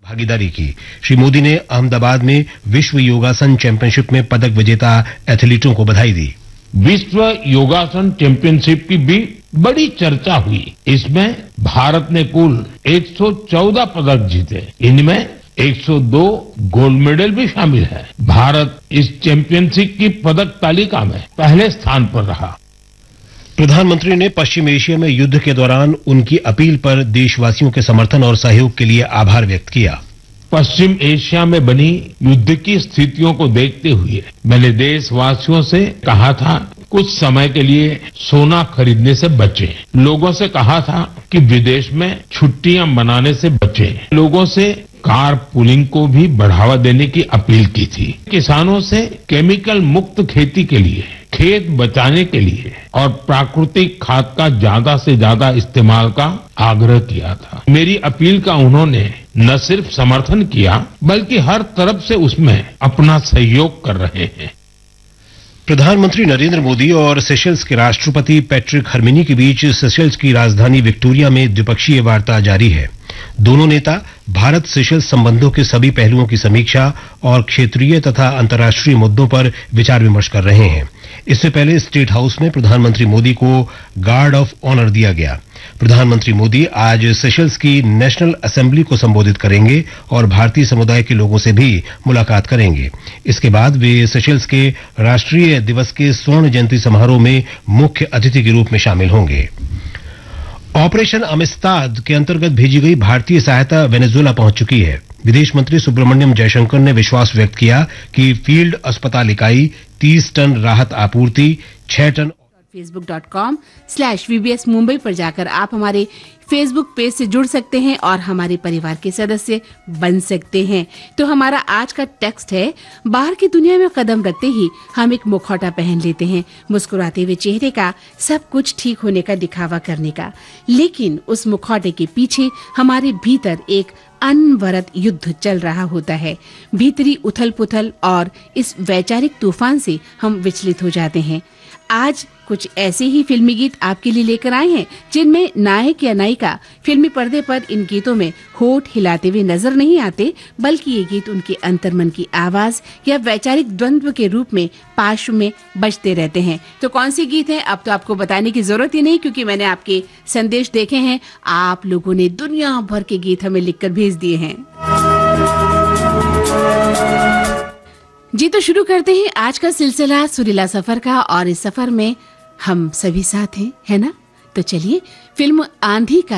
भागीदारी की। श्री मोदी ने अहमदाबाद में विश्व योगासन चैंपियनशिप में पदक विजेता एथलीटों को बधाई दी। विश्व योगासन चैंपियनशिप की भी बड़ी चर्चा हुई। इसमें भारत ने कुल 114 पदक जीते। इनमें 102 गोल्ड मेडल भी शामिल है। भारत इस चैंपियनशिप की पदक तालिका में पहले स्थान पर रहा। प्रधानमंत्री ने पश्चिम एशिया में युद्ध के दौरान उनकी अपील पर देशवासियों के समर्थन और सहयोग के लिए आभार व्यक्त किया। पश्चिम एशिया में बनी युद्ध की स्थितियों को देखते हुए मैंने देशवासियों से कहा था कुछ समय के लिए सोना खरीदने से बचें। लोगों से कहा था कि विदेश में छुट्टियां मनाने से बचें। लोगों से कार पुलिंग को भी बढ़ावा देने की अपील की थी। किसानों से केमिकल मुक्त खेती के लिए, खेत बचाने के लिए और प्राकृतिक खाद का ज्यादा से ज्यादा इस्तेमाल का आग्रह किया था। मेरी अपील का उन्होंने न सिर्फ समर्थन किया बल्कि हर तरफ से उसमें अपना सहयोग कर रहे हैं। प्रधानमंत्री नरेंद्र मोदी और सेशल्स के राष्ट्रपति पैट्रिक हर्मिनी के बीच सेशल्स की राजधानी विक्टोरिया में द्विपक्षीय वार्ता जारी है। दोनों नेता भारत सेशल्स संबंधों के सभी पहलुओं की समीक्षा और क्षेत्रीय तथा अंतर्राष्ट्रीय मुद्दों पर विचार विमर्श कर रहे हैं। इससे पहले स्टेट हाउस में प्रधानमंत्री मोदी को गार्ड ऑफ ऑनर दिया गया। प्रधानमंत्री मोदी आज सेशल्स की नेशनल असेंबली को संबोधित करेंगे और भारतीय समुदाय के लोगों से भी मुलाकात करेंगे। इसके बाद वे सेशल्स के राष्ट्रीय दिवस के स्वर्ण जयंती समारोह में मुख्य अतिथि के रूप में शामिल होंगे। ऑपरेशन अमिस्ताद के अंतर्गत भेजी गई भारतीय सहायता वेनेजुएला पहुंच चुकी है। विदेश मंत्री सुब्रमण्यम जयशंकर ने विश्वास व्यक्त किया कि फील्ड अस्पताल इकाई 30 टन राहत आपूर्ति, 6 टन facebook.com/VBS मुंबई पर जाकर आप हमारे फेसबुक पेज से जुड़ सकते हैं और हमारे परिवार के सदस्य बन सकते हैं। तो हमारा आज का टेक्स्ट है, बाहर की दुनिया में कदम रखते ही हम एक मुखौटा पहन लेते हैं, मुस्कुराते हुए चेहरे का, सब कुछ ठीक होने का दिखावा करने का। लेकिन उस मुखौटे के पीछे हमारे भीतर एक अनवरत युद्ध चल रहा होता है। भीतरी उथल पुथल और इस वैचारिक तूफान से हम विचलित हो जाते हैं। आज कुछ ऐसे ही फिल्मी गीत आपके लिए लेकर आए हैं जिनमें नायक या नायिका फिल्मी पर्दे पर इन गीतों में होठ हिलाते हुए नजर नहीं आते, बल्कि ये गीत उनके अंतर्मन की आवाज या वैचारिक द्वंद्व के रूप में पार्श्व में बजते रहते हैं। तो कौन सी गीत है अब तो आपको बताने की जरूरत ही नहीं, क्योंकि मैंने आपके संदेश देखे हैं। आप लोगों ने दुनिया भर के गीत हमें लिखकर भेज दिए हैं। जी तो शुरू करते हैं आज का सिलसिला सुरीला सफर का, और इस सफर में हम सभी साथ हैं, है ना? तो चलिए फिल्म आंधी का